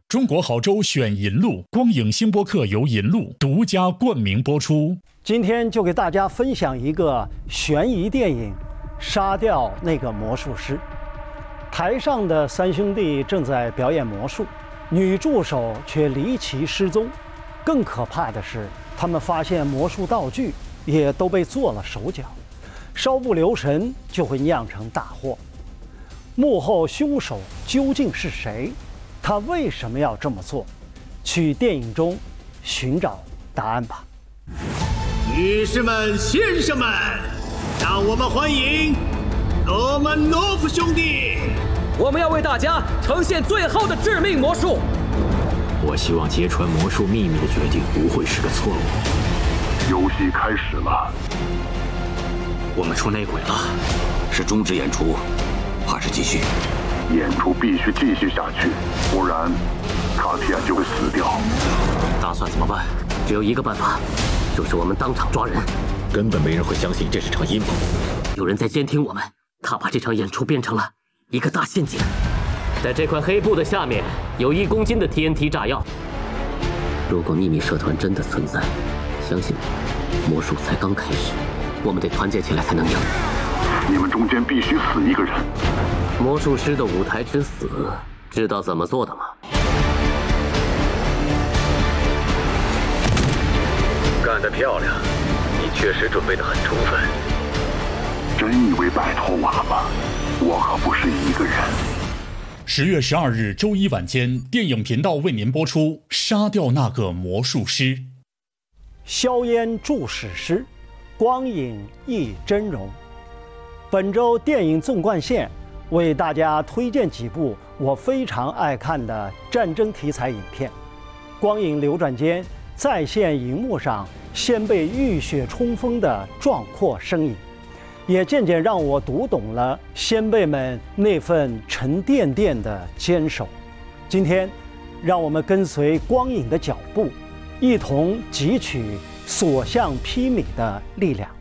中国好州选银路，光影星播客由银路独家冠名播出。 今天就给大家分享一个悬疑电影《杀掉那个魔术师》。台上的三兄弟正在表演魔术，女助手却离奇失踪。更可怕的是，他们发现魔术道具也都被做了手脚，稍不留神就会酿成大祸。幕后凶手究竟是谁？他为什么要这么做？去电影中寻找答案吧。 女士们、先生们，让我们欢迎罗曼诺夫兄弟。 我们要为大家呈现最后的致命魔术。 我希望揭穿魔术秘密的决定不会是个错误。 游戏开始了， 我们出内鬼了，是终止演出，还是继续？ 演出必须继续下去，不然卡提亚就会死掉。 打算怎么办？只有一个办法，就是我们当场抓人。根本没人会相信这是场阴谋。有人在监听我们，他把这场演出变成了一个大陷阱。在这块黑布的下面有1公斤的 TNT 炸药。如果秘密社团真的存在，相信我，魔术才刚开始，我们得团结起来才能赢。 你们中间必须死一个人。 魔术师的舞台之死，知道怎么做的吗？ 干得漂亮，你确实准备得很充分。 真以为摆脱我了吗？我可不是一个人。 10月12日周一晚间，电影频道为您播出《杀掉那个魔术师》。 硝烟著史诗，光影忆真容。本周电影纵贯线为大家推荐几部我非常爱看的战争题材影片。光影流转间，在线荧幕上先辈浴血冲锋的壮阔身影，也渐渐让我读懂了先辈们那份沉甸甸的坚守。今天，让我们跟随光影的脚步，一同汲取所向披靡的力量。